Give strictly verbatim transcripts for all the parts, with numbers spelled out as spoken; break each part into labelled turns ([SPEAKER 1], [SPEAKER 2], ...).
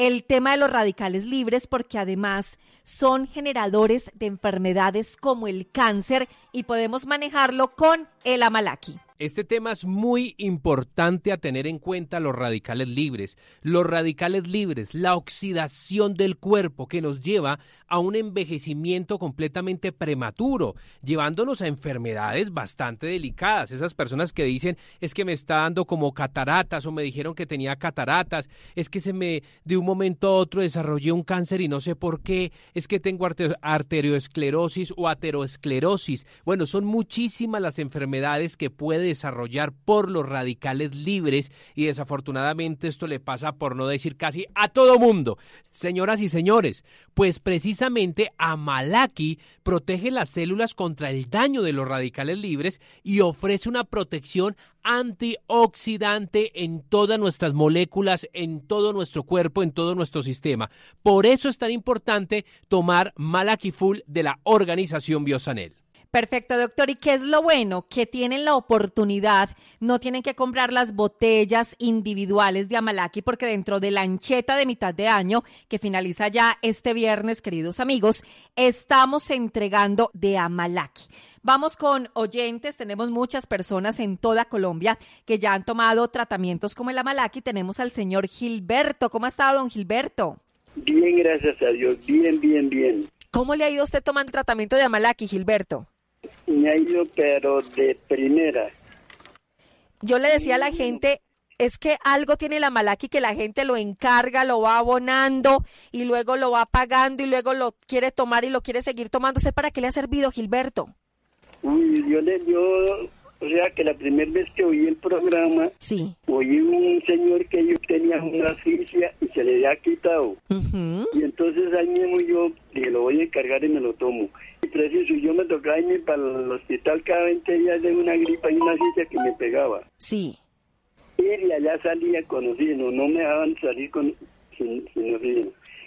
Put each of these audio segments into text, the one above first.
[SPEAKER 1] el tema de los radicales libres, porque además son generadores de enfermedades como el cáncer y podemos manejarlo con el Amalaki.
[SPEAKER 2] Este tema es muy importante a tener en cuenta, los radicales libres. Los radicales libres, la oxidación del cuerpo que nos lleva a un envejecimiento completamente prematuro, llevándonos a enfermedades bastante delicadas. Esas personas que dicen, es que me está dando como cataratas o me dijeron que tenía cataratas, es que se me de un momento a otro desarrollé un cáncer y no sé por qué, es que tengo arte- arteriosclerosis o aterosclerosis. Bueno, son muchísimas las enfermedades que puede desarrollar por los radicales libres y desafortunadamente esto le pasa, por no decir casi a todo mundo. Señoras y señores, pues precisamente Amalaki protege las células contra el daño de los radicales libres y ofrece una protección antioxidante en todas nuestras moléculas, en todo nuestro cuerpo, en todo nuestro sistema. Por eso es tan importante tomar Amalaki Full de la organización Biosanel.
[SPEAKER 1] Perfecto, doctor. ¿Y qué es lo bueno? Que tienen la oportunidad, no tienen que comprar las botellas individuales de Amalaki, porque dentro de la ancheta de mitad de año, que finaliza ya este viernes, queridos amigos, estamos entregando de Amalaki. Vamos con oyentes, tenemos muchas personas en toda Colombia que ya han tomado tratamientos como el Amalaki. Tenemos al señor Gilberto. ¿Cómo ha estado, don Gilberto?
[SPEAKER 3] Bien, gracias a Dios, bien, bien, bien.
[SPEAKER 1] ¿Cómo le ha ido a usted tomando tratamiento de Amalaki, Gilberto?
[SPEAKER 3] Me ha ido, pero de primera.
[SPEAKER 1] Yo le decía a la gente, es que algo tiene el Amalaki que la gente lo encarga, lo va abonando y luego lo va pagando y luego lo quiere tomar y lo quiere seguir tomando. ¿Usted para qué le ha servido, Gilberto?
[SPEAKER 3] Uy, yo le yo, o sea que la primera vez que oí el programa,
[SPEAKER 1] sí,
[SPEAKER 3] oí un señor que yo tenía una asfixia y se le había quitado.
[SPEAKER 1] Uh-huh.
[SPEAKER 3] Y entonces ahí mismo yo dije, lo voy a encargar y me lo tomo. Y preciso, yo me tocaba irme para el hospital cada veinte días de una gripa y una asfixia que me pegaba.
[SPEAKER 1] Sí.
[SPEAKER 3] Y de allá salía con oxígeno, no me dejaban salir con, sin, sin oxígeno.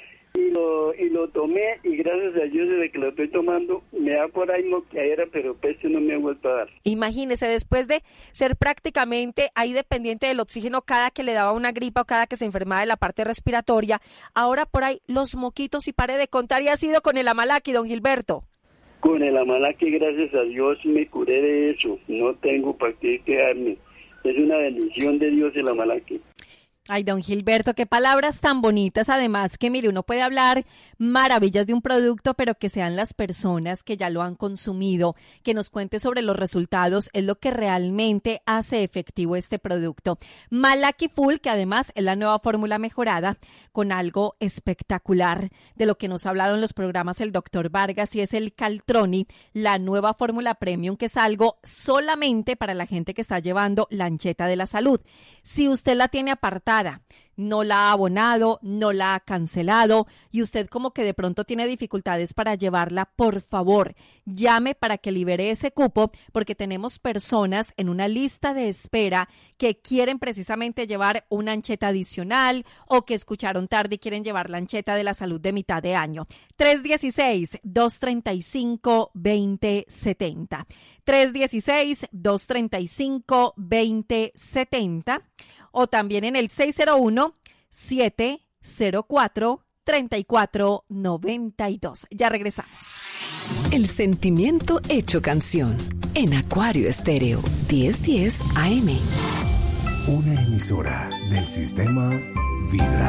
[SPEAKER 3] Y lo, y lo tomé y gracias a Dios desde que lo estoy tomando me da por ahí moqueadera, pero peste no me ha vuelto a dar.
[SPEAKER 1] Imagínese, después de ser prácticamente ahí dependiente del oxígeno cada que le daba una gripa o cada que se enfermaba de la parte respiratoria, ahora por ahí los moquitos y pare de contar, y ha sido con el Amalaki, don Gilberto.
[SPEAKER 3] Con el Amalaki, gracias a Dios, me curé de eso. No tengo para qué quedarme. Es una bendición de Dios el Amalaki.
[SPEAKER 1] Ay, don Gilberto, qué palabras tan bonitas. Además que, mire, uno puede hablar maravillas de un producto, pero que sean las personas que ya lo han consumido, que nos cuente sobre los resultados, es lo que realmente hace efectivo este producto. Amalaki Full, que además es la nueva fórmula mejorada con algo espectacular de lo que nos ha hablado en los programas el doctor Vargas, y es el Caltroni, la nueva fórmula premium, que es algo solamente para la gente que está llevando la ancheta de la salud. Si usted la tiene apartada, no la ha abonado, no la ha cancelado y usted como que de pronto tiene dificultades para llevarla, por favor, llame para que libere ese cupo, porque tenemos personas en una lista de espera que quieren precisamente llevar una ancheta adicional o que escucharon tarde y quieren llevar la ancheta de la salud de mitad de año. tres uno seis, dos tres cinco, dos cero siete cero. tres uno seis, dos tres cinco, dos cero siete cero o también en el seis cero uno, siete cero cuatro, tres cuatro nueve dos. Ya regresamos.
[SPEAKER 4] El sentimiento hecho canción en Acuario Estéreo diez diez A M.
[SPEAKER 5] Una emisora del sistema Vibra.